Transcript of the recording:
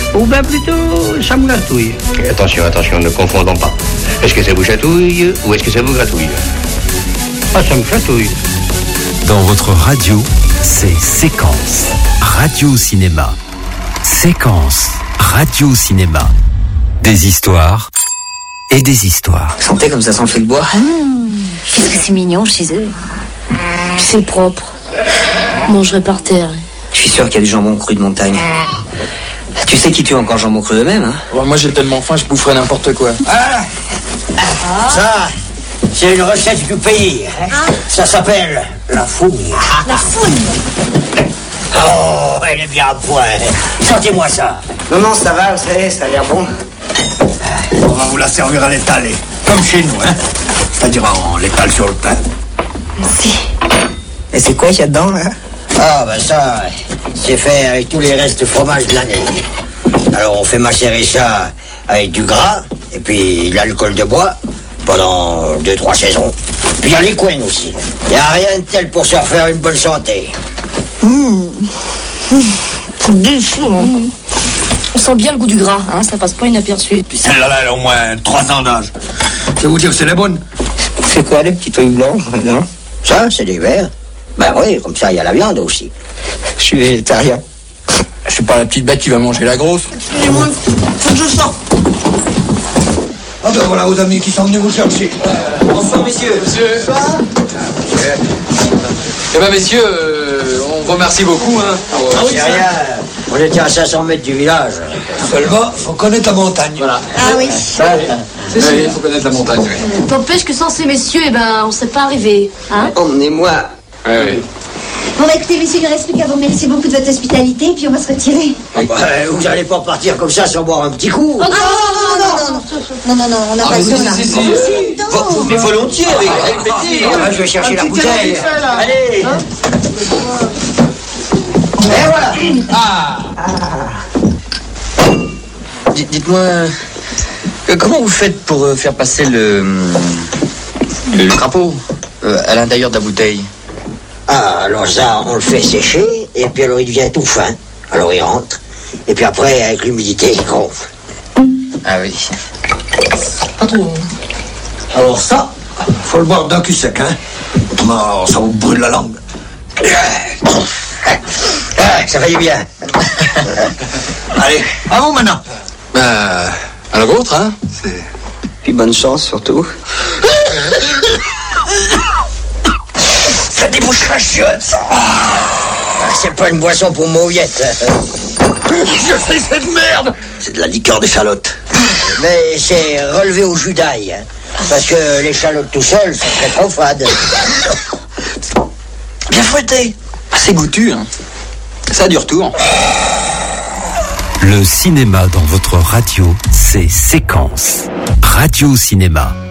Ou bien plutôt, ça me gratouille. Attention, ne confondons pas. Est-ce que ça vous chatouille ou est-ce que ça vous gratouille? Ah, ça me chatouille. Dans votre radio, c'est Séquence Radio-Cinéma. Séquence Radio-Cinéma. Des histoires et des histoires. Sentez comme ça sent le bois. Qu'est-ce que c'est mignon chez eux. C'est propre. Je mangerai par terre. Je suis sûr qu'il y a du jambon cru de montagne. Tu sais qui tue encore jambon cru eux-mêmes, hein? Ouais, moi j'ai tellement faim, je boufferais n'importe quoi. Ah. Ça, c'est une recette du pays. Ça s'appelle la fouille. La fouille. Oh, elle est bien à point. Sentez-moi ça. Non, ça va, vous savez, ça a l'air bon. On va vous la servir à l'étalé, comme chez nous, hein. C'est-à-dire on l'étale sur le pain. Merci. Et c'est quoi qu'il y a dedans, là? Ah, ben ça, c'est fait avec tous les restes de fromage de l'année. Alors on fait macérer ça avec du gras, et puis de l'alcool de bois, pendant 2-3 saisons. Puis il y a les coins aussi. Il n'y a rien de tel pour se refaire une bonne santé. On sent bien le goût du gras, hein, ça passe pas inaperçu. Puis celle-là, elle a au moins 3 ans d'âge. Je vais vous dire, c'est les bonnes. C'est quoi, les petits trucs blancs, non? Ça, c'est des verres. Ben oui, comme ça, il y a la viande aussi. Je suis végétarien. Je suis pas la petite bête qui va manger la grosse. Excusez-moi, faut que je sors. Ah ben voilà vos amis qui sont venus vous chercher. Bonsoir, messieurs. Eh ben messieurs, on vous remercie beaucoup, hein. C'est rien. On était à 500 mètres du village. Seulement, faut connaître la montagne. Voilà. Ah oui. Il faut connaître la montagne, oui. N'empêche que sans ces messieurs, on serait pas arrivé, hein. Emmenez-moi. Oui. Bon, bah, écoutez, messieurs, il ne reste plus qu'à vous remercier beaucoup de votre hospitalité, puis on va se retirer. Vous allez pas partir comme ça sans boire un petit coup. Oh, non, on n'a pas le temps, là. Mais volontiers, avec plaisir. Je vais chercher la bouteille. Allez. Et voilà. Dites-moi, comment vous faites pour faire passer le crapaud à l'intérieur de la bouteille? Ah, alors ça, on le fait sécher, et puis alors il devient tout fin. Alors il rentre, et puis après, avec l'humidité, il gonfle. Ah oui. Pas trop. Alors ça, faut le boire d'un cul sec, hein. Autrement, ça vous brûle la langue. Ça fait du bien. Allez, à vous maintenant. À la vôtre, hein. Puis bonne chance, surtout. Ça débouche la chiotte, ça. C'est pas une boisson pour mauviettes. Je sais cette merde. C'est de la liqueur d'échalote. Mais c'est relevé au jus d'ail, hein. Parce que l'échalote tout seul, ça serait trop fade. Bien fouetté. C'est goûtu, hein. Ça a du retour. Le cinéma dans votre radio, c'est Séquence Radio-Cinéma.